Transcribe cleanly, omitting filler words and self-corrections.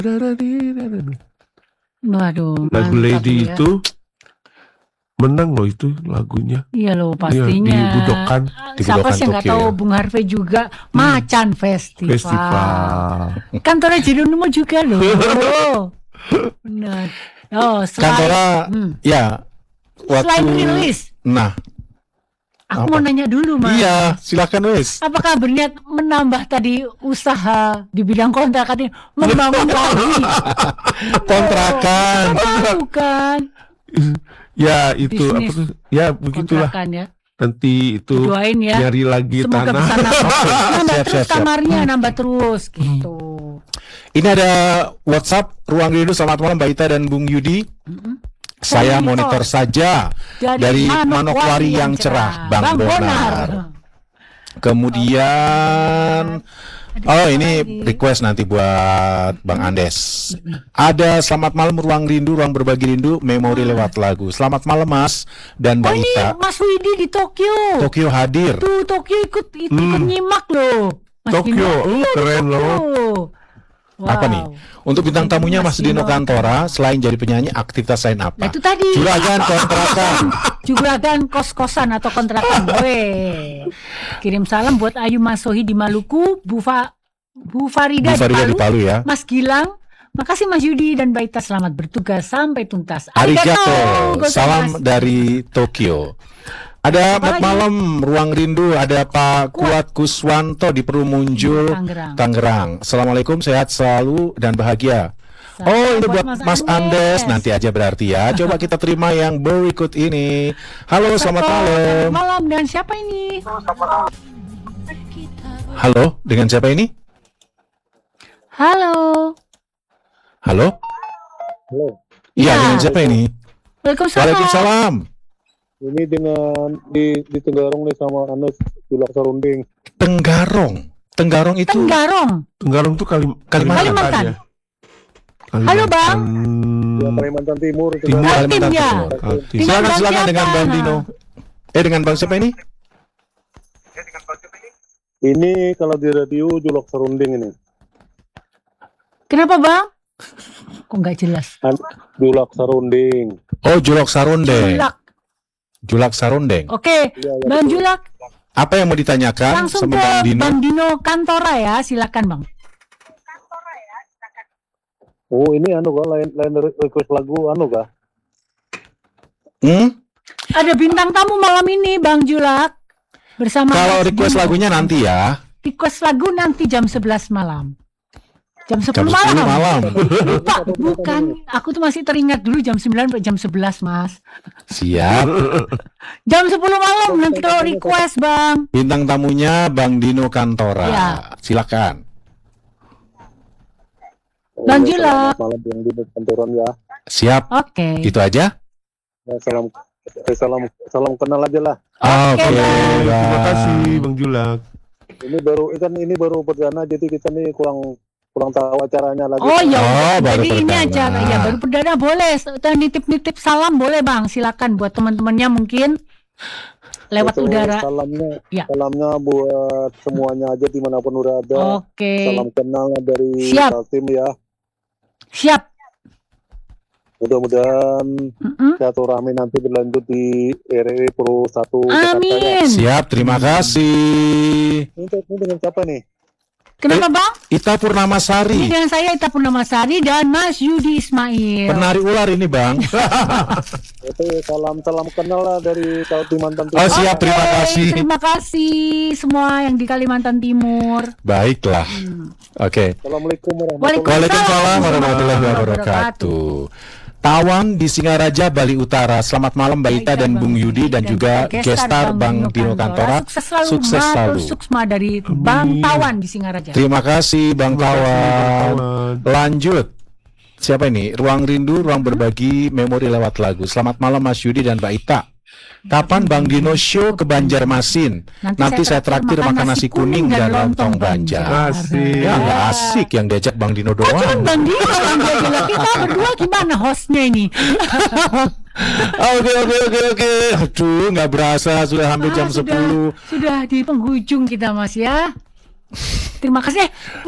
Waduh, Lagu mantap Lady ya. itu menang loh itu lagunya. Iya loh Iya, pastinya. di Budokan. Di Siapa Budokan sih nggak Tokyo tahu ya. Bung Harvey juga Macan Festival. Festival. Kantornya Jeronimo juga loh. Benar. Oh, Kantora ya selain waktu rilis, nah aku mau nanya dulu Mas. iya silakan wes. Apakah berniat menambah tadi usaha di bidang kontrak katanya membangun lagi? Kontrakan. Tahu kan? Ya itu Bisnis. apa tuh? Ya begitulah. Kontrakan ya. Nanti itu Doain ya. nyari lagi Semoga tanah. bisa nambah Siap, terus siap. kamarnya, nambah terus gitu. Ini ada WhatsApp Ruang Rindu. Selamat malam Mbak Ita dan Bung Yudi. Saya monitor saja dari Manokwari yang cerah, Bang Bonar. Kemudian ini request nanti buat Bang Andes. Ada selamat malam Ruang Rindu, Ruang Berbagi Rindu, memori lewat lagu. Selamat malam Mas dan Mbak Oh ini Ita. Mas Widi di Tokyo. Tokyo hadir. Tuh Tokyo ikut nyimak loh. Mas Tokyo, Dino. Iya, di keren loh. Tokyo. Wow. Apa nih? Untuk bintang tamunya Mas Dino Kantora, selain jadi penyanyi, aktivitas lain apa? Nah, itu tadi. Juragan kontrakan. Juragan kos-kosan atau kontrakan. Weh. Kirim salam buat Ayu Masohi di Maluku, Bu Farida di Palu, ya. Mas Gilang. Makasih Mas Yudi dan Mbak Ita, selamat bertugas sampai tuntas. Arigato, Gozaimasu. salam dari Tokyo. Ada Apa lagi? malam Ruang Rindu, ada Pak Kuat Kuswanto di Perumunjul, Tangerang. Assalamualaikum, sehat selalu dan bahagia. Salam Ini buat Mas Andes, nanti aja berarti ya. Coba kita terima yang berikut ini. Halo, selamat malam. Malam, dan siapa ini? Halo, dengan siapa ini? Halo. Halo? Halo. Iya, dengan siapa ini? Waalaikumsalam. Waalaikumsalam. Ini dengan di Tenggarong nih sama Anes Julak Sarunding. Tenggarong itu. Tenggarong tuh Kalimantan. Ya? Halo Bang. Ya, Kalimantan Timur. Kalimantan ya. Timur. Silakan dengan Bang Dino. Dengan Bang siapa ini? Ini kalau di radio Julak Sarunding ini. Kenapa Bang? Kok nggak jelas? Julak Sarunding. Oh, Julak Sarundeng. Julak Sarundeng. Oke, Bang Julak. Apa yang mau ditanyakan langsung sama ke Bang Dino? Bang Dino Kantora ya, silakan Bang. Oh ini lain request lagu kah? Ada bintang tamu malam ini Bang Julak bersama. Kalau request lagunya nanti ya. Request lagu nanti jam 11 malam. Jam 10 10 malam. Lupa, bukan. Aku tuh masih teringat dulu jam 9 sampai jam 11, Mas. Siap. Jam 10 malam nanti kalau request, Bang. Bintang tamunya Bang Dino Kantora. Ya. Silakan. Bang Julak. Malam yang di kantoran ya. Siap. Oke. Itu aja. Ya, salam kenal aja lah. Oke. Terima kasih Bang Julak. Ini baru perdana, jadi kita nih kurang tahu acaranya lagi. Oh ya, baru jadi ini perdana. acara ya baru perdana boleh. Nitip salam boleh Bang, silakan buat teman-temannya mungkin lewat Itu udara. Salamnya buat semuanya aja dimanapun udah ada. Oke. Salam kenal dari Siap. Kaltim ya. Siap. Mudah-mudahan silaturahmi nanti berlanjut di RRI Pro 1 Amin. Siap, terima kasih. Ini dengan siapa nih? Kenapa Bang? Ita Purnamasari. Ini dengan saya Ita Purnamasari dan Mas Yudi Ismail. Penari ular ini Bang. Itu salam kenal lah dari Kalimantan Oh Timur. siap, terima kasih. Terima kasih semua yang di Kalimantan Timur. Baiklah. Oke. Assalamualaikum Waalaikumsalam warahmatullahi wabarakatuh. Tawan di Singaraja, Bali Utara. Selamat malam Mbak Ita dan Bung Yudi dan juga gestar Bang Dino Kantora. Sukses selalu. Suksma dari Bang Tawan di Singaraja. Terima kasih Bang Tawan. Lanjut. Siapa ini? Ruang Rindu, Ruang Berbagi, Memori lewat lagu. Selamat malam Mas Yudi dan Mbak Ita. Kapan Bang Dino show ke Banjarmasin? Nanti saya traktir makan nasi kuning dan lontong Banjar. Asik. Ya nggak asik yang diajak Bang Dino doang. Kan Bang Dino yang diajak, kita berdua gimana hostnya ini? Oke. Aduh, nggak berasa sudah hampir jam 10. Sudah di penghujung kita Mas ya. Terima kasih.